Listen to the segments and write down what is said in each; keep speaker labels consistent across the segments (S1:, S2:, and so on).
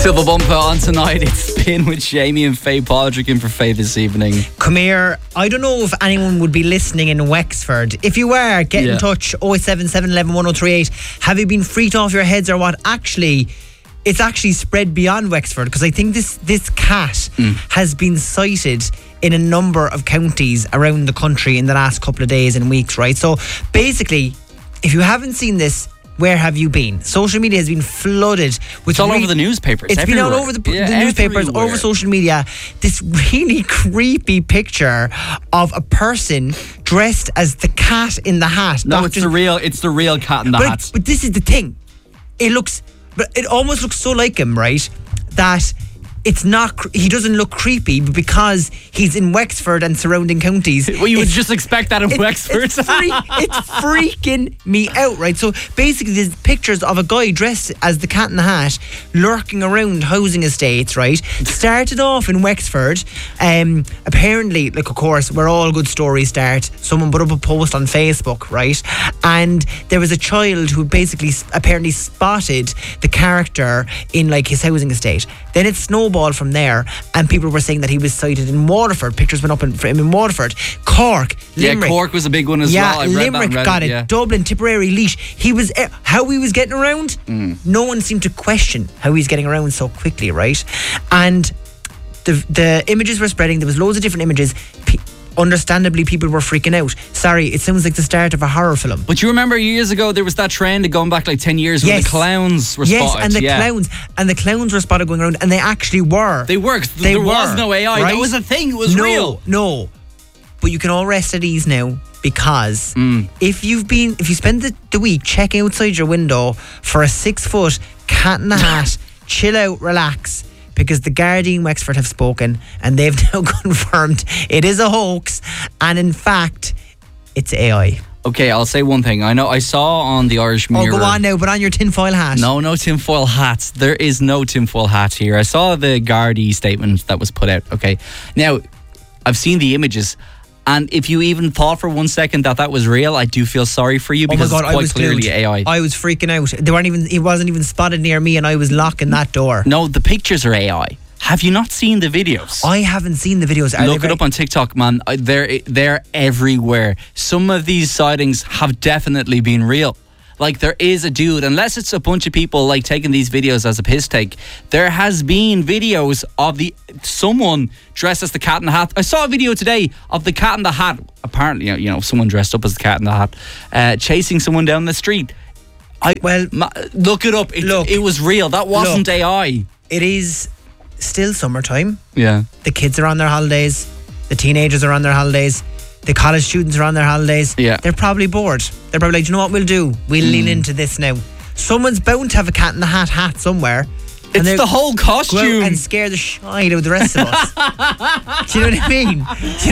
S1: Silver Bumper on tonight. It's Spin with Jamie and Faye Padraig in for Faye this evening.
S2: Come here. I don't know if anyone would be listening in Wexford. If you were, get in touch. 087 11 1038. Have you been freaked off your heads or what? Actually, it's actually spread beyond Wexford, because I think this cat has been sighted in a number of counties around the country in the last couple of days and weeks, right? So basically, if you haven't seen this, where have you been? Social media has been flooded with...
S1: It's all over the newspapers.
S2: It's
S1: everywhere.
S2: been all over the newspapers, all over social media. This really creepy picture of a person dressed as the cat in the hat.
S1: No, it's the real cat in the hat.
S2: But this is the thing. It almost looks so like him, right? That it's not. He doesn't look creepy, but because he's in Wexford and surrounding counties.
S1: Well, you would just expect that in Wexford.
S2: It's freaking me out, right? So basically, there's pictures of a guy dressed as the cat in the hat lurking around housing estates, right? Started off in Wexford. Apparently, like, of course, where all good stories start, someone put up a post on Facebook, right? And there was a child who basically apparently spotted the character in, like, his housing estate. Then it snowballed from there, and people were saying that he was sighted in Waterford. Pictures went up for him in Waterford, Cork, Limerick.
S1: Yeah, Cork was a big one as well.
S2: Limerick got it. Dublin, Tipperary, Laois. How he was getting around, no one seemed to question how he's getting around so quickly, right? And the images were spreading. There was loads of different images. Understandably, people were freaking out. Sorry, it sounds like the start of a horror film.
S1: But you remember years ago there was that trend of going back like 10 years when the clowns were spotted.
S2: Yes, and the clowns were spotted going around, and they actually were.
S1: They worked. There was no AI. Right? That was a thing. It was real.
S2: No. But you can all rest at ease now, because if you spend the week checking outside your window for a 6-foot cat in the hat, chill out, relax. Because the Guardian Wexford have spoken, and they've now confirmed it is a hoax, and in fact, it's AI.
S1: Okay, I'll say one thing. I saw on the Irish Mirror...
S2: Oh, go on now, but on your tinfoil hat.
S1: No tinfoil hats. There is no tinfoil hat here. I saw the Gardaí statement that was put out, okay? Now, I've seen the images, and if you even thought for 1 second that was real, I do feel sorry for you, because it's quite clearly AI.
S2: I was freaking out. He wasn't even spotted near me, and I was locking that door.
S1: No, the pictures are AI. Have you not seen the videos?
S2: I haven't seen the videos.
S1: Look it up on TikTok, man. They're everywhere. Some of these sightings have definitely been real. Like, there is a dude, unless it's a bunch of people like taking these videos as a piss take, there has been videos of someone dressed as the cat in the hat. I saw a video today of the cat in the hat, apparently, someone dressed up as the cat in the hat, chasing someone down the street. Look it up. It was real. That wasn't AI.
S2: It is still summertime.
S1: Yeah.
S2: The kids are on their holidays. The teenagers are on their holidays. The college students are on their holidays.
S1: Yeah.
S2: They're probably bored. They're probably like, do you know what we'll do? We'll lean into this now. Someone's bound to have a cat in the hat somewhere.
S1: It's the whole costume.
S2: Go out and scare the shit out of the rest of us. Do you know what I mean?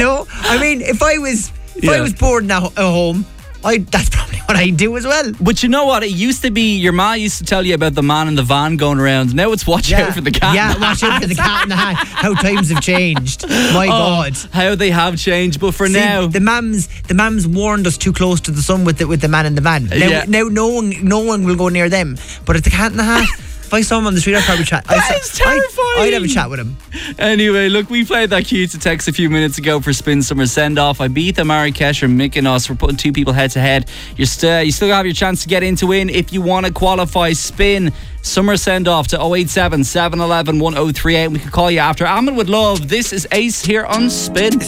S2: If I was bored now at home, that's probably what I do as well.
S1: But you know what? It used to be, your ma used to tell you about the man in the van going around. Now it's watch out for the cat.
S2: Yeah, watch out for the cat in the hat. How times have changed. My God.
S1: How they have changed. But for now,
S2: the mams warned us too close to the sun with the man in the van. Now no one will go near them. But it's the cat in the hat. If I saw him on the street, I'd probably chat.
S1: That's terrifying.
S2: I'd have a chat with him.
S1: Anyway, look, we played that cue to text a few minutes ago for Spin Summer Send-Off. Ibiza, Marrakesh, or Mykonos. We're putting two people head-to-head. You still have your chance to get in to win. If you want to qualify, Spin Summer Send-Off to 087 711 1038. We could call you after. Ahmed would love. This is Ace here on Spin.